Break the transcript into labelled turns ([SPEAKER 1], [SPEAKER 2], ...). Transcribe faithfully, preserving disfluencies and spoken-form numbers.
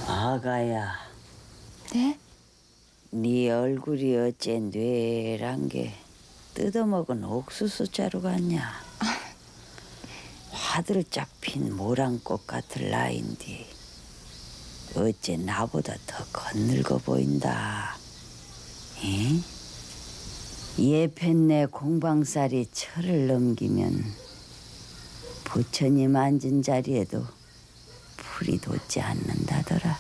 [SPEAKER 1] 아가야,
[SPEAKER 2] 네?
[SPEAKER 1] 네 얼굴이 어째 뇌란 게 뜯어먹은 옥수수 자루 같냐? 화들짝 핀 모란꽃 같을 나인데 어째 나보다 더 건늙어 보인다. 에? 예편내 공방살이 철을 넘기면 부처님 앉은 자리에도 풀이 돋지 않는다더라.